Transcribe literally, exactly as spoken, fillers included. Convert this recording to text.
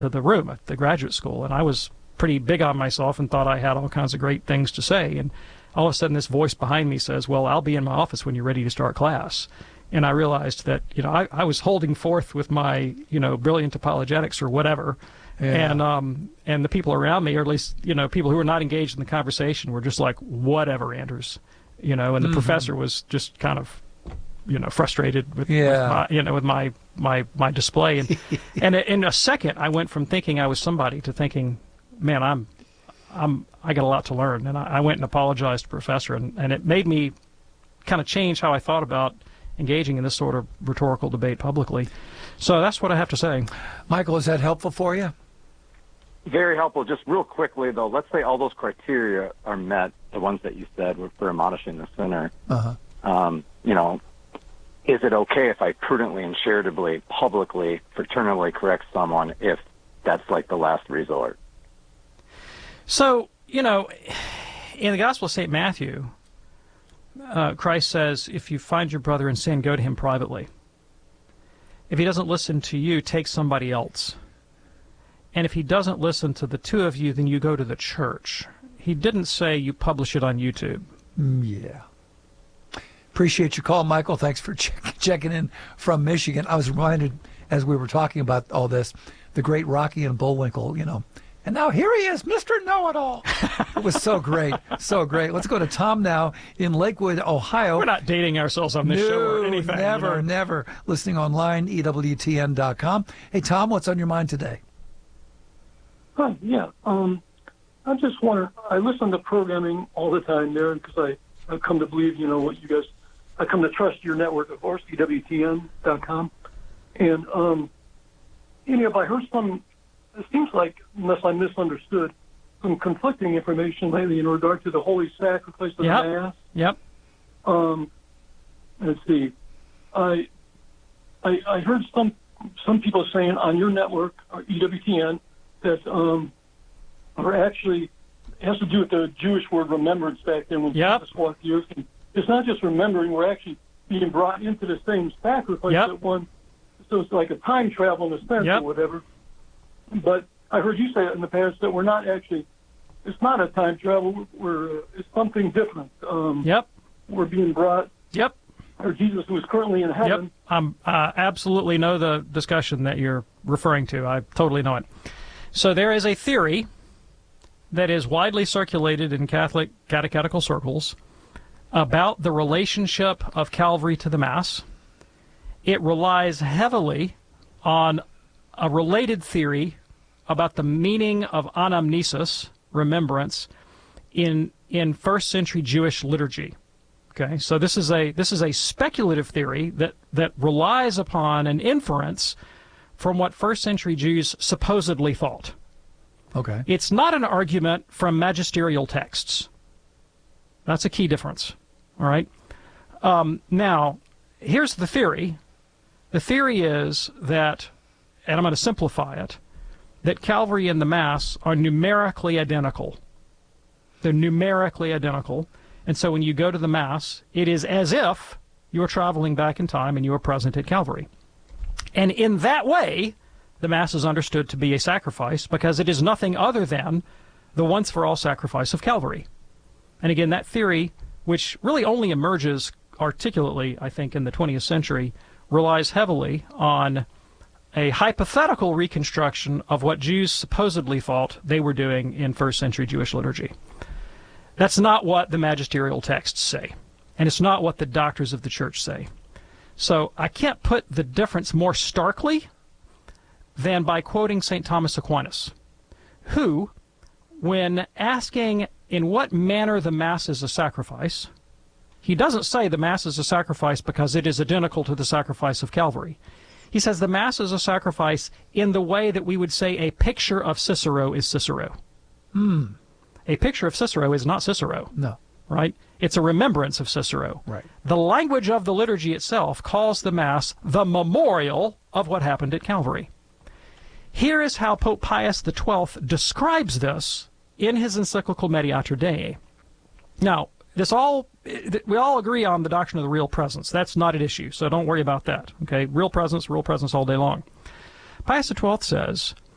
to the room at the graduate school, and I was pretty big on myself and thought I had all kinds of great things to say. And all of a sudden, this voice behind me says, "Well, I'll be in my office when you're ready to start class." And I realized that, you know, I, I was holding forth with my, you know, brilliant apologetics or whatever. Yeah. And um, and the people around me, or at least, you know, people who were not engaged in the conversation, were just like, "Whatever, Anders," you know. And the mm-hmm. professor was just kind of, you know, frustrated with, yeah. with my, you know, with my my my display. And and in a second, I went from thinking I was somebody to thinking, "Man, I'm I'm I got a lot to learn." And I, I went and apologized to the professor, and and it made me kind of change how I thought about engaging in this sort of rhetorical debate publicly. So that's what I have to say. Michael, is that helpful for you? Very helpful. Just real quickly, though, let's say all those criteria are met, the ones that you said were for admonishing the sinner. Uh-huh. Um, you know, is it okay if I prudently and charitably, publicly, fraternally correct someone if that's like the last resort? So, you know, in the Gospel of Saint Matthew, uh, Christ says, if you find your brother in sin, go to him privately. If he doesn't listen to you, take somebody else. And if he doesn't listen to the two of you, then you go to the church. He didn't say you publish it on YouTube. Mm, yeah. Appreciate your call, Michael. Thanks for check- checking in from Michigan. I was reminded, as we were talking about all this, the great Rocky and Bullwinkle, you know. And now here he is, Mister Know-It-All. It was so great, so great. Let's go to Tom now in Lakewood, Ohio. We're not dating ourselves on this no, show or anything. never, you know? never. Listening online, E W T N dot com. Hey, Tom, what's on your mind today? Hi, yeah. Um, I just wonder, I listen to programming all the time there because I, I've come to believe, you know, what you guys, I come to trust your network, of course, E W T N dot com. And, um, you know, if I heard some, it seems like, unless I misunderstood, some conflicting information lately in regard to the holy sacrifice of yep. the Mass. Yep. Um, let's see. I, I, I heard some, some people saying on your network, or E W T N, that um, are actually it has to do with the Jewish word remembrance back then when yep. Jesus walked the earth. And it's not just remembering; we're actually being brought into the same sacrifice yep. that one. So it's like a time travel in a sense yep. or whatever. But I heard you say it in the past that we're not actually. It's not a time travel. We're uh, it's something different. Um, yep. We're being brought. Yep. Or Jesus, who is currently in heaven. Yep. I um, uh, absolutely know the discussion that you're referring to. I totally know it. So there is a theory that is widely circulated in Catholic catechetical circles about the relationship of Calvary to the Mass. It relies heavily on a related theory about the meaning of anamnesis, remembrance, in in first century Jewish liturgy. Okay, so this is a this is a speculative theory that that relies upon an inference from what first century Jews supposedly thought. Okay. It's not an argument from magisterial texts. That's a key difference. All right. Um, now, here's the theory. The theory is that, and I'm going to simplify it, that Calvary and the Mass are numerically identical. They're numerically identical. And so when you go to the Mass, it is as if you're traveling back in time and you are present at Calvary. And in that way, the Mass is understood to be a sacrifice because it is nothing other than the once-for-all sacrifice of Calvary. And again, that theory, which really only emerges articulately, I think, in the twentieth century, relies heavily on a hypothetical reconstruction of what Jews supposedly thought they were doing in first century Jewish liturgy. That's not what the magisterial texts say, and it's not what the doctors of the Church say. So I can't put the difference more starkly than by quoting Saint Thomas Aquinas, who, when asking in what manner the Mass is a sacrifice, he doesn't say the Mass is a sacrifice because it is identical to the sacrifice of Calvary. He says the Mass is a sacrifice in the way that we would say a picture of Cicero is Cicero. Hmm. A picture of Cicero is not Cicero. No. Right? It's a remembrance of Cicero. Right. The language of the liturgy itself calls the Mass the memorial of what happened at Calvary. Here is how Pope Pius the twelfth describes this in his encyclical Mediator Dei. Now, this all we all agree on the doctrine of the real presence. That's not at issue, so don't worry about that. Okay, real presence, real presence all day long. Pius the twelfth says,